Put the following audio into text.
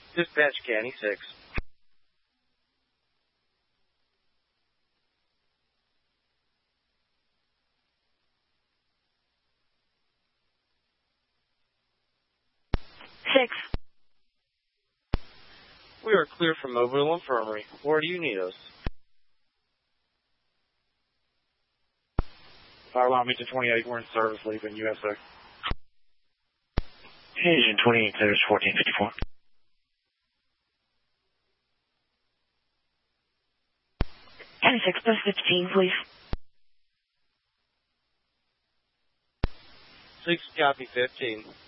Dispatch County 6. We are clear from Mobile Infirmary. Where do you need us? Fire line to 28, we're in service, leaving USA. Agent 28, clears 1454. County 6, bus 15, please. 6, copy 15.